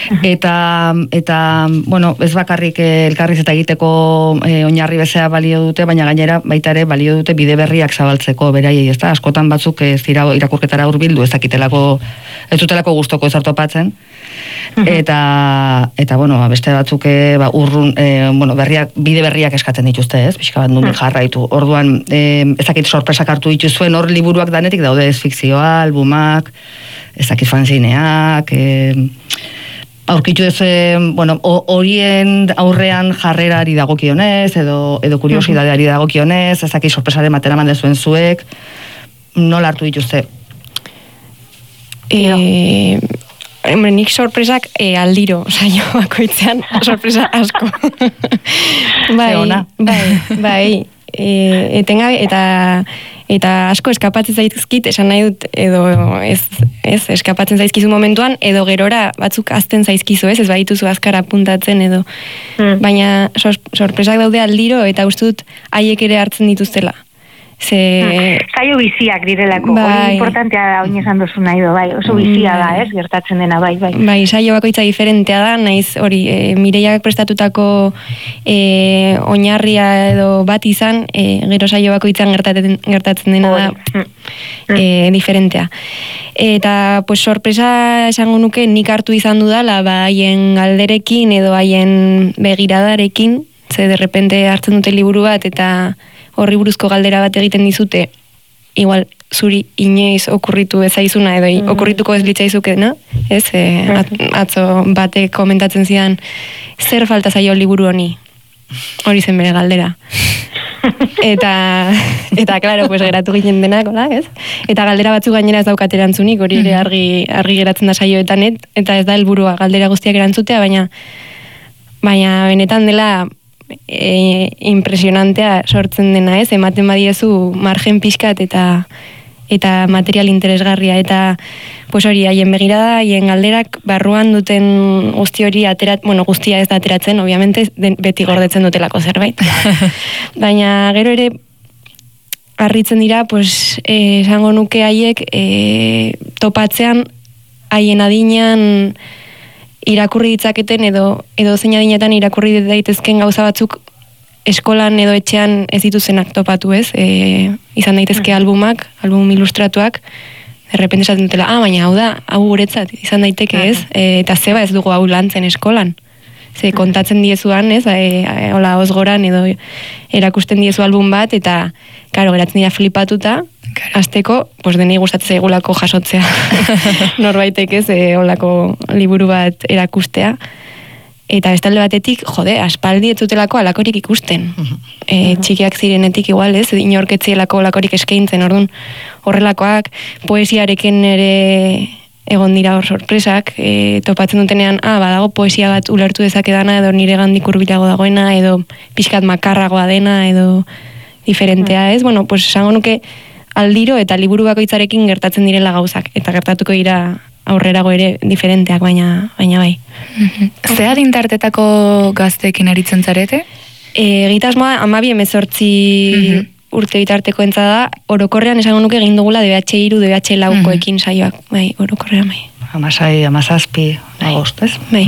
Eta bueno, ez bakarrik elkarrizketa egiteko oinarri bezala balio dute, baina gainera baita ere balio dute bide berriak zabaltzeko beraiei, ezta? Askotan batzuk ez dira irakurketara hurbildu, ez dutelako gustoko ez topatzen. Eta bueno, beste batzuk urrun, bueno, bide berriak eskatzen dituzte, ez? Pixka bat nundik jarraitu. Orduan, ezakit sorpresak hartu dituzuen, hor liburuak danetik daude, ez fikzioa, albumak, ezakit fanzineak, aurkitu ez, bueno, horien aurrean jarrerari dagokionez, edo kuriosidadeari dagokionez, ezakit sorpresaren batera mandezuen zuek, nola hartu dituzte? Nik sorpresak aldiro, saio bakoitzean sorpresa asko. Bai. Etengabe, eta asko eskapatzen zaizkit, esan nahi dut, edo ez eskapatzen zaizkizu momentuan, edo gerora batzuk azten zaizkizu, ez badituzu azkara puntatzen, edo. Baina sorpresak daude aldiro, eta uste dut haiek ere hartzen dituztela. Zaio biziak direlako, hori importantea da, oin esan dozu nahi do, bai, oso bizia da, ez, gertatzen dena, bai. Bai, saio bakoitza diferentea da, naiz hori, Mireiak prestatutako oinarria edo bat izan, gero saio bakoitzan gertatzen dena da diferentea. Eta, pues, sorpresa esango nuke nik hartu izan dudala, haien galderekin edo haien begiradarekin, ze derrepente hartzen dute liburu bat, eta horri buruzko galdera bat egiten dizute, igual zuri inoiz okurritu ezaizuna, edo okurrituko ez litzaizukena, ez? Atzo batek komentatzen zidan, zer falta zaio liburu honi? Hori zen bere galdera. Eta claro, pues geratu ginen denak, ez? Eta galdera batzu gainera ez daukat erantzunik, hori ere argi geratzen da saioetan, eta ez da helburua galdera guztiak erantzutea, baina benetan dela impresionantea sortzen dena, ez? Ematen badiezu margen pixkat eta material interesgarria, eta pues hori, haien begirada, haien galderak barruan duten guzti hori guztia ez da ateratzen, obviamente beti gordetzen dutelako zerbait. Baina gero ere harritzen dira, pues esango nuke haiek topatzean haien adinean irakurri ditzaketen edo zein adinetan irakurri daitezken gauza batzuk eskolan edo etxean ez dituzenak topatu, ez? Izan daitezke album ilustratuak, derrepente esaten dutela, baina hau guretzat, izan daiteke, ez? Eta zeba ez dugu hau lantzen eskolan. Ze kontatzen diezuan, ez? Hola, osgoran edo erakusten diezu album bat, eta, karo, geratzen dira flipatuta, azteko, pues denei gustatzen zaigulako jasotzea. Norbaitek, ez? Holako liburu bat erakustea. Eta bestalde batetik, aspaldi ez dutelako alakorik ikusten. Txikiak zirenetik igual, ez? Inorketzielako alakorik eskaintzen, orduan horrelakoak, poesiarekin ere egon dira hor sorpresak, topatzen dutenean, badago poesia bat ulertu dezakedana, edo nire gandik hurbilago dagoena, edo pixkat makarragoa dena, edo diferentea, ez? Bueno, pues esango nuke aldiro eta liburu bakoitzarekin gertatzen direla gauzak, eta gertatuko dira aurrerago ere diferenteak, baina bai. Ze adintartetako gazteekin aritzen zarete? Egitasmoa 12-18 urte bitarteko entza da, orokorrean esango nuke egin dugula DBH3, DBH4koekin saioak, bai, orokorrean bai. 16, 17 agost, ez? Bai.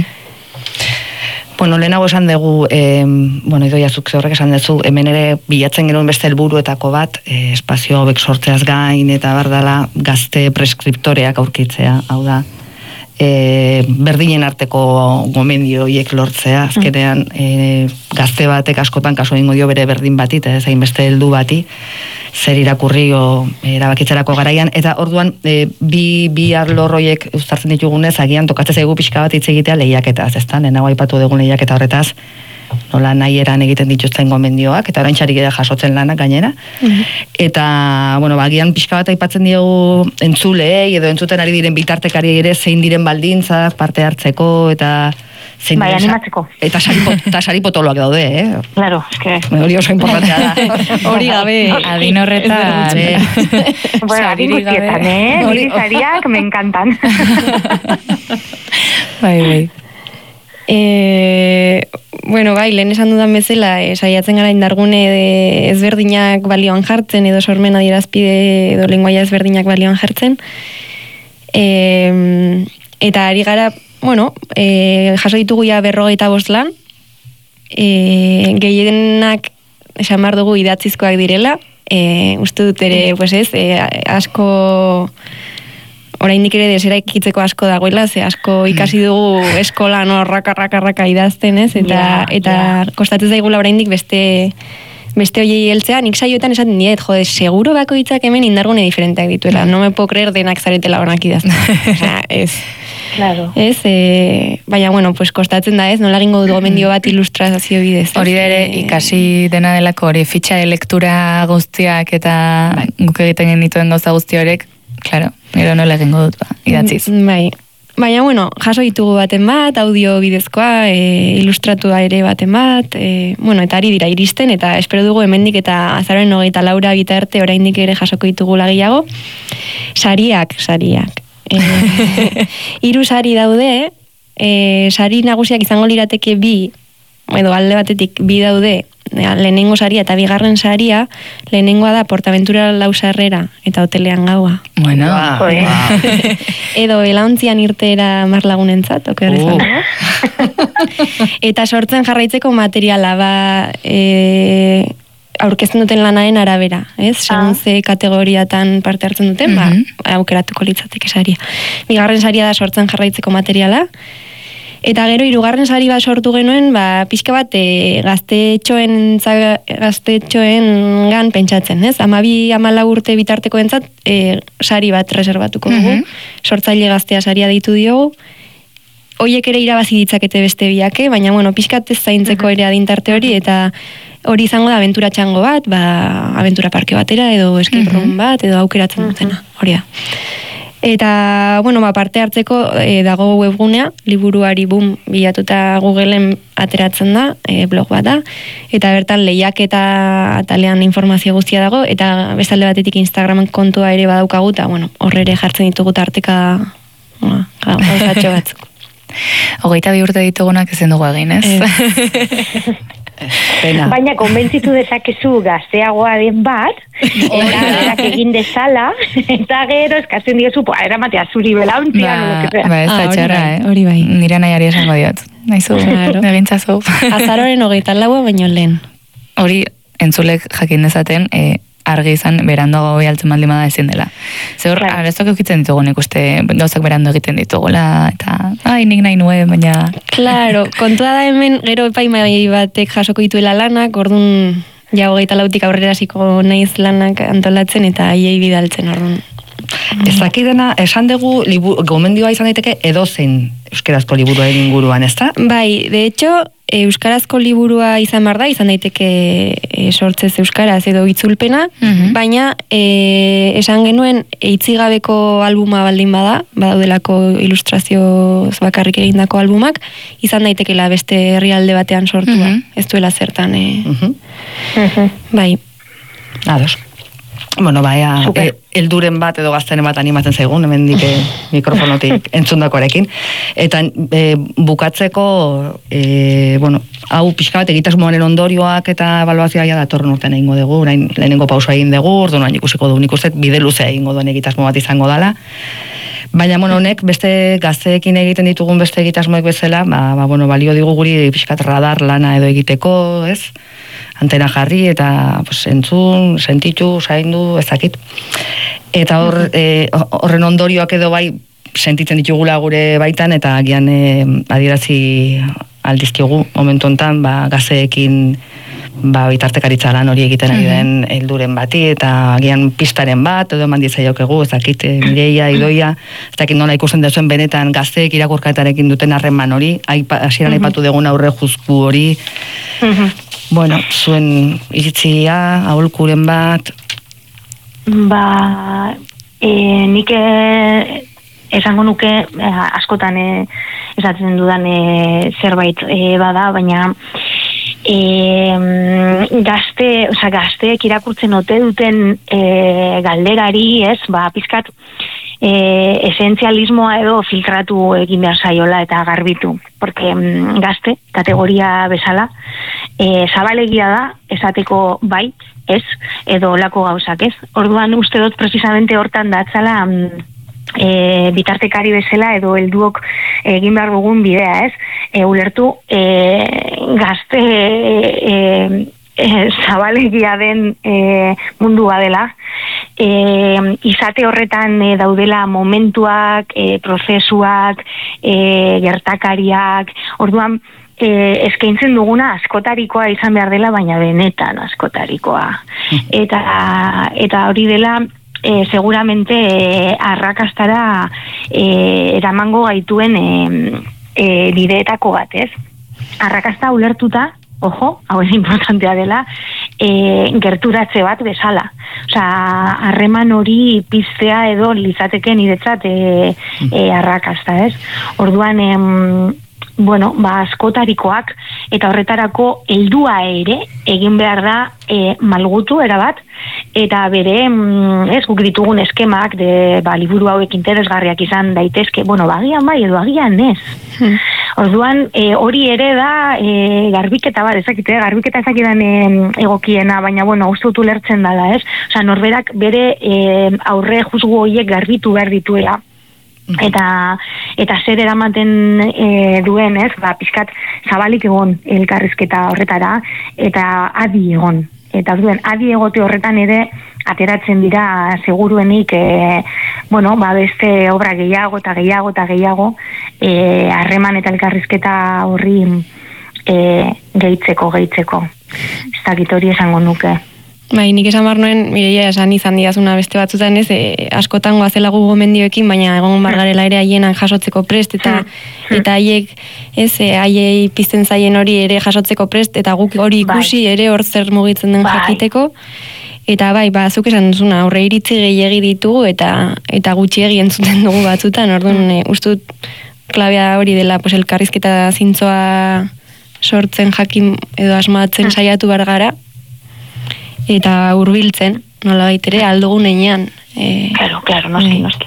Bueno, lehenago esan dugu, Idoia zuk horrek esan duzu, hemen ere bilatzen genuen beste helburuetako bat, espazio hobek sortzeaz gain, eta bardala gazte preskriptoreak aurkitzea, hau da, berdinen arteko gomendio hiek lortzea, azkenean gazte batek askotan kasu egingo dio bere berdin bati, eta ez hainbeste heldu bati, zer irakurri erabakitzerako garaian, eta orduan bi arlor horiek uztartzen ditugunez, agian tokatzen zaigu pixka bat hitz egitea lehiaketaz, ezta? Lehenago aipatu dugun lehiaketa horretaz, nola nahi eran egiten dituzten gomendioak, eta oraintxarik ere jasotzen lanak gainera. Eta, agian pixka bat aipatzen diogu entzuleei, edo entzuten ari diren bitartekari ere zein diren baldintzak parte hartzeko, eta bai, animatzeko. Eta sari potoloak daude, Claro, eske. Hori oso importantea da. Hori gabe, adin horretan. Bueno, adin guztietan, Niri sariak me encantan. Bai. Bai, lehen esan dudan bezala, saiatzen gara indargune ezberdinak balioan jartzen, edo sormen adierazpide edo lenguaia ezberdinak balioan jartzen. Eta ari gara bueno, jaso ditugu ja 45 lan, gehienak esan behar dugu idatzizkoak direla, uste dut ere, pues ez, asko oraindik ere desera ikitzeko asko dagoela, ze asko ikasi dugu eskolan raka idazten, ez? Eta kostatzen zaigula oraindik beste hoiei heltzea, nik saioetan esaten diet, jode, seguro bakoitzak hemen indargune diferenteak dituela, no me puedo creer denak zaretela onak idazten. Osea, ez. Claro. Ez, baina, bueno, pues kostatzen da ez, nola egingo dut gomendio bat ilustrazio bidez. Hori ere, ikasi dena delako, hori fitxa de lektura guztiak eta guk egiten genituen gauza guzti horrek, claro, gero nola egingo dut, idatziz. Bai. Baina, bueno, jaso ditugu baten bat, audio bidezkoa, ilustratua ere baten bat, bueno, eta ari dira iristen, eta espero dugu hemendik eta azaroren 24 bitarte oraindik ere jasoko ditugu lagiago. Sariak. 3 sari daude, sari nagusiak izango lirateke 2, edo alde batetik 2 daude, lehenengo saria eta bigarren saria, lehenengoa da Portaventura Lau Sarrera eta Hotelean gaua. Bueno, Edo Belaontzian irteera marlagunentzat, oker esan dago. Eta sortzen jarraitzeko materiala, aurkezten duten lanaren arabera, ez? Segun ze kategoriatan parte hartzen duten, aukeratuko litzateke saria. Bigarren saria da sortzen jarraitzeko materiala, eta gero 3. sari bat sortu genuen, pixka bat gaztetxoen gan pentsatzen, ez? 12-14 urte bitarteko entzat, sari bat reservatuko dugu, sortzaile gaztea saria deitu diogu, hoiek ere irabazi ditzakete beste biake, baina, bueno, pixkat ez zaintzeko ere adintarte hori, eta hori izango da abentura txango bat, abentura parke batera, edo escape room bat, edo aukeratzen dutena, hori da. Eta, bueno, parte hartzeko dago webgunea, liburuari bilatuta Googleen ateratzen da, blog bat da, eta bertan lehiaketa atalean informazio guztia dago, eta bestalde batetik Instagramen kontua ere badaukagu, eta, bueno, horre ere jartzen ditugu tarteka gauzatxo batzuk. 22 urte ditugunak ezen dugu egin, ez? Pena. Baina konbentzitu dezakezu gazteagoa den bat, eta berak egin dezala, eta gero eskatzen diozu, eramatea zuri Belaontzia, ez da txarra, hori bai. Nire nahiari esango diot. Naizu, egintzazu. Azaroren 24 baino lehen. Hori, entzulek jakin dezaten, argi izan berandoago behaltzen baldin bada ezin dela. Zer, arezok eukitzen ditugu nik uste gauzak berando egiten ditugula, eta nik nahi nuen, baina... Claro, kontua da hemen gero epaimai batek jasoko dituela lanak, orduan ja 24 aurrera hasiko naiz lanak antolatzen eta haiei bidaltzen orduan. Ez dakidena, esan dugu gomendioa izan daiteke edozein euskarazko liburuaren inguruan, ez da? Bai, de hecho, euskarazko liburua izan behar da, izan daiteke sortzez euskaraz edo itzulpena, baina esan genuen itzigabeko albuma baldin badaudelako ilustrazioz bakarrik egindako albumak, izan daitekela beste herrialde batean sortua, ez duela zertan. Bai. Ados. Bueno, elduren bat edo gaztenen bat animatzen zaigun, hemendik mikrofonotik entzundakoarekin. Eta bukatzeko, hau pixka bat egitasmoaren ondorioak eta ebaluazioa ja datorren urtean egingo dugu, orain lehenengo pausoa egin dugu, orduan ikusiko du, nik uste bide luzea egingo duen egitasmo bat izango dela. Baina, honek beste gazteekin egiten ditugun beste egitasmoek bezala, balio digu guri pixkat radar lana edo egiteko, ez? Antena jarri eta entzun, sentitu, zaindu, ezakit. Eta horren ondorioak edo bai sentitzen ditugula gure baitan eta agian adierazi aldizkigu momentu hontan gazteekin bitartekaritza lan hori egiten ari den helduren bati eta agian pistaren bat edo eman ditzaiokegu, ezakit Mireia, Idoia, ezakit nola ikusten dezuen benetan gazteek irakurketarekin duten harreman hori, hasieran aipatu dugun aurre juzku hori. Bueno, zuen iritzia, aholkuren bat? Nik esango nuke askotan esatzen dudan zerbait bada, baina gazteek irakurtzen ote duten galderari, ez, pizkat esentzialismoa edo filtratu egin behar zaiola eta garbitu, porque gazte, kategoria bezala, zabalegia da, esateko bai, ez, edo lako gauzak, ez. Orduan uste dut precisamente hortan datzala bitartekari bezala edo helduok egin behar dugun bidea, ez? Ulertu gazte zabalegia den mundua dela, izate horretan daudela momentuak, prozesuak, gertakariak, orduan eskaintzen duguna askotarikoa izan behar dela, baina benetan askotarikoa. Eta hori dela, seguramente arrakastara eramango gaituen bideetako bat, ez? Arrakasta ulertuta, ojo, hau ez importantea dela, gerturatze bat bezala. Osea, harreman hori piztea edo litzateke niretzat arrakasta, ez? Orduan, askotarikoak eta horretarako heldua ere egin behar da malgutu erabat, eta bere guk ditugun eskemak liburu hauek interesgarriak izan daitezke, agian bai edo agian ez. Orduan hori ere da garbiketa bat, garbiketa ezakidan egokiena, baina uste dut ulertzen dala, ez? Osea, norberak bere aurre juzgu horiek garbitu behar dituela. Eta zer eramaten duen, ez? Pizkat zabalik egon elkarrizketa horretara, eta adi egon. Eta duen, adi egote horretan ere ateratzen dira seguruenik beste obra gehiago eta gehiago eta gehiago harreman eta elkarrizketa horri gehitzeko. Ez dakit hori esango nuke. Bai, nik esan behar nuen, Mireia esan izan didazuna beste batzutan, ez, askotan goazela gu gomendioekin, baina egon bargarela ere haienan jasotzeko prest, eta haiek, ez, haiei pizten zaien hori ere jasotzeko prest, eta guk hori ikusi ere hor zer mugitzen den jakiteko, eta bai, zuk esan duzuna, aurre iritzi gehiegi ditugu, eta gutxiegi entzuten dugu batzutan, orduan, ustut, klabea hori dela, elkarrizketa zintzoa sortzen jakin edo asmatzen saiatu bargara, eta hurbiltzen, nola baitere, aldugun einean. Claro, noski.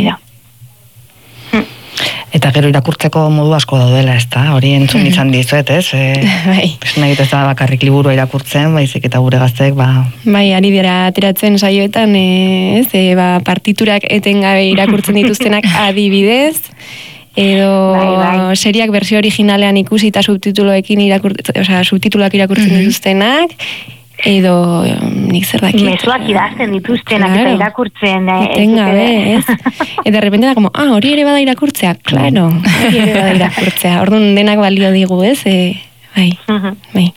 Eta gero irakurtzeko modu asko daudela, ez da? Hori entzun izan dizuet, ez? Nahi ez da bakarrik liburua irakurtzen, baizik eta gure gazteek, Bai, ari dira ateratzen saioetan, ez? Partiturak etengabe irakurtzen dituztenak adibidez, edo seriak bersio originalean ikusi eta subtituloak irakurtzen dituztenak, edo nik zer dakit. Mezuak idazten dituztenak eta irakurtzen. Ez. Eta repente da, como, hori ere bada irakurtzea. Claro, hori ere bada irakurtzea. Orduan denak balio digu, ez? Bai.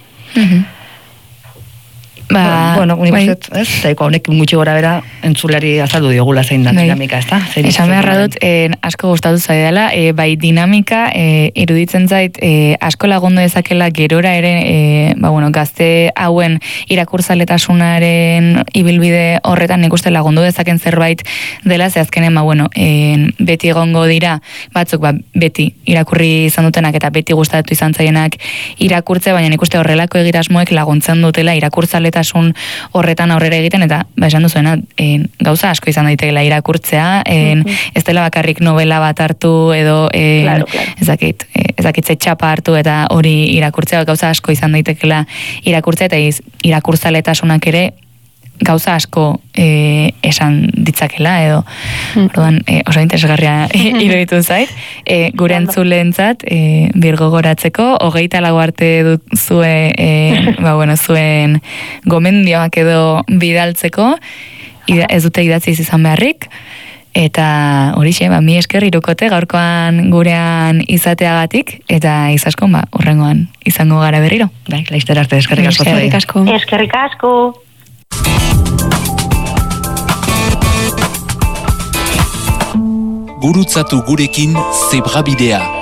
Unik uste, ez? Zaiko honek gutxi gora bera entzulari azaldu diogula zein da dinamika, ez da? Esan beharra dut, asko gustatu zaidala, bai dinamika, iruditzen zait, asko lagundu dezakela gerora ere, gazte hauen irakurtzaletasunaren ibilbide horretan nik uste lagundu dezaken zerbait dela, ze azkenen, beti egongo dira, batzuk, beti irakurri izan dutenak eta beti gustatu izan zaienak irakurtze, baina nik uste horrelako egitasmoek laguntzen dutela irakurtzaletasun horretan aurrera egiten, eta esan duzuena, gauza asko izan daitekela irakurtzea, ez dela bakarrik novela bat hartu edo ezakitze txapa hartu eta hori irakurtzea, gauza asko izan daitekela irakurtzea, eta irakurtzaletasunak ere gauza asko esan ditzakela, edo orduan oso interesgarria iruditu zait, gure entzuleentzat birgogoratzeko, 24 arte duzue zuen gomendioak edo bidaltzeko, ez dute idatziz izan beharrik, eta horixe, mi esker irukote gaurkoan gurean izateagatik, eta izasko, urrengoan izango gara berriro. Bai, laizter arte, eskerrik asko. Eskerrik asko. Gurutzatu gurekin Zebrabidea.